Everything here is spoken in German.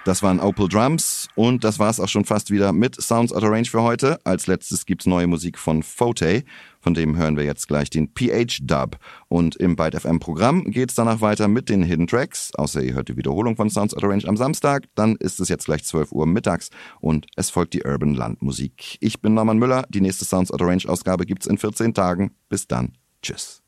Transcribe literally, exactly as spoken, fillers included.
Das waren Opal Drums und das war's auch schon fast wieder mit Sounds Out of Range für heute. Als letztes gibt's neue Musik von Fote, von dem hören wir jetzt gleich den P H-Dub. Und im Byte F M-Programm geht's danach weiter mit den Hidden Tracks, außer ihr hört die Wiederholung von Sounds Out of Range am Samstag, dann ist es jetzt gleich zwölf Uhr mittags und es folgt die Urban Landmusik. Ich bin Norman Müller, die nächste Sounds Out of Range Ausgabe gibt's in vierzehn Tagen. Bis dann, tschüss.